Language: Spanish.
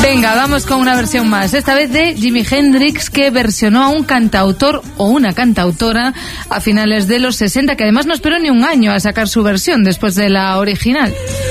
Venga, vamos con una versión más, esta vez de Jimi Hendrix, que versionó a un cantautor o una cantautora a finales de los 60, que además no esperó ni un año a sacar su versión después de la original.